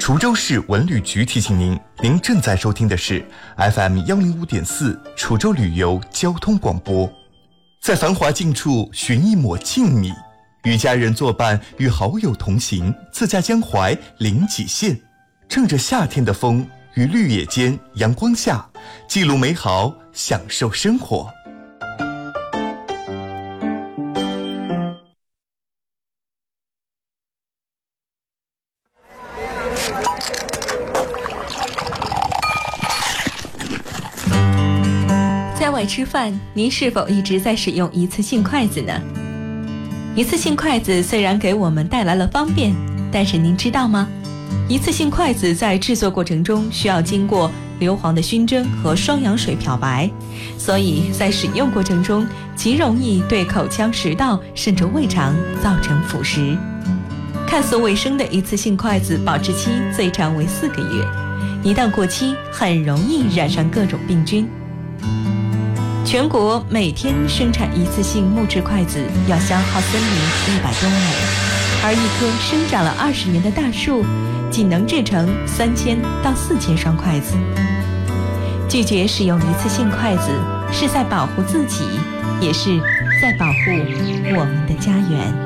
滁州市文旅局提醒您，您正在收听的是 FM105.4 滁州旅游交通广播。在繁华尽处寻一抹静谧，与家人作伴，与好友同行，自驾江淮临济县，乘着夏天的风，于绿野间阳光下，记录美好，享受生活。 在外吃饭，您是否一直在使用一次性筷子呢？一次性筷子虽然给我们带来了方便，但是您知道吗？一次性筷子在制作过程中需要经过硫磺的熏蒸和双氧水漂白，所以在使用过程中极容易对口腔、食道甚至胃肠造成腐蚀。看似卫生的一次性筷子保质期最长为4个月，一旦过期很容易染上各种病菌。全国每天生产一次性木质筷子要消耗森林100多亩，而一棵生长了20年的大树仅能制成3000到4000双筷子。拒绝使用一次性筷子，是在保护自己，也是在保护我们的家园。